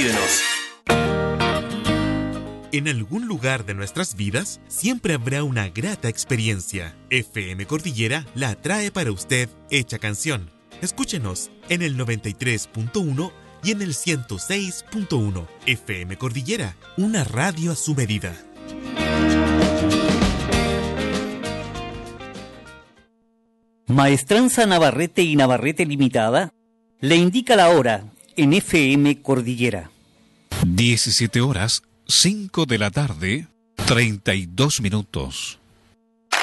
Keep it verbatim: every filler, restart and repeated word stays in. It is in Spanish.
Cuídenos. En algún lugar de nuestras vidas siempre habrá una grata experiencia. F M Cordillera la trae para usted hecha canción. Escúchenos en el noventa y tres punto uno y en el ciento seis punto uno. F M Cordillera, una radio a su medida. Maestranza Navarrete y Navarrete Limitada le indica la hora en F M Cordillera. diecisiete horas, cinco de la tarde, treinta y dos minutos.